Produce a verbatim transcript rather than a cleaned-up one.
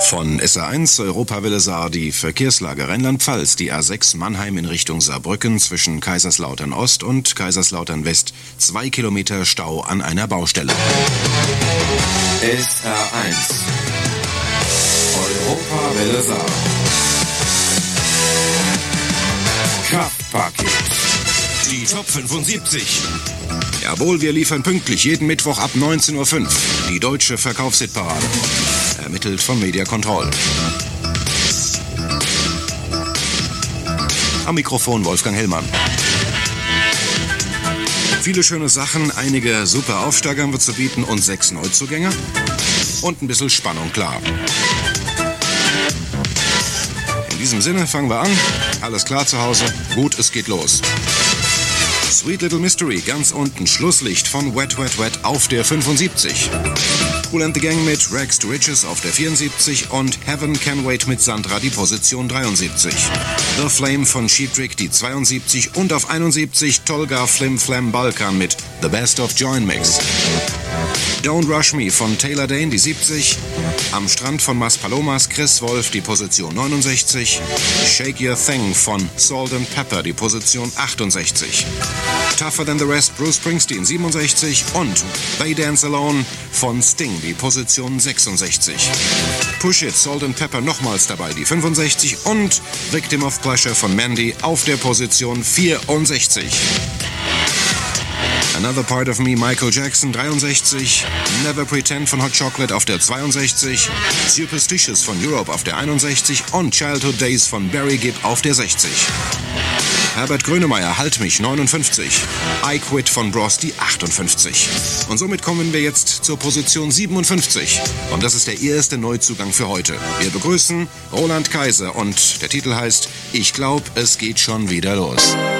Von S A eins Europawelle Saar die Verkehrslage Rheinland-Pfalz, die A sechs Mannheim in Richtung Saarbrücken zwischen Kaiserslautern Ost und Kaiserslautern West. Zwei Kilometer Stau an einer Baustelle. S R eins Europawelle Saar. Kraftpaket. Die Top fünfundsiebzig. Jawohl, wir liefern pünktlich jeden Mittwoch ab neunzehn Uhr fünf. Die deutsche Verkaufshitparade. Ermittelt von Media Control. Am Mikrofon Wolfgang Hellmann. Viele schöne Sachen, einige super Aufsteiger haben wir zu bieten und sechs Neuzugänge. Und ein bisschen Spannung, klar. In diesem Sinne fangen wir an. Alles klar zu Hause? Gut, es geht los. Sweet Little Mystery, ganz unten, Schlusslicht von Wet Wet Wet auf der fünfundsiebzig. Kool and the Gang mit Rags to Riches auf der vierundsiebzig und Heaven Can Wait mit Sandra die Position dreiundsiebzig. The Flame von Cheap Trick die zweiundsiebzig und auf einundsiebzig Tolga Flim Flam Balkan mit The Best of Join Mix. Don't Rush Me von Taylor Dane die siebzig. Am Strand von Mas Palomas Chris Wolf die Position neunundsechzig. Shake Your Thing von Salt and Pepper die Position achtundsechzig. Tougher Than the Rest Bruce Springsteen siebenundsechzig und They Dance Alone von Sting die Position sechsundsechzig. Push It Salt and Pepper nochmals dabei die fünfundsechzig und Victim of Pleasure von Mandy auf der Position vierundsechzig. Another Part of Me, Michael Jackson, dreiundsechzig. Never Pretend von Hot Chocolate auf der zweiundsechzig. Superstitious von Europe auf der einundsechzig und Childhood Days von Barry Gibb auf der sechzig. Herbert Grönemeyer, Halt mich, neunundfünfzig. I Quit von Bros, die achtundfünfzig. Und somit kommen wir jetzt zur Position siebenundfünfzig. Und das ist der erste Neuzugang für heute. Wir begrüßen Roland Kaiser und der Titel heißt Ich glaub, es geht schon wieder los.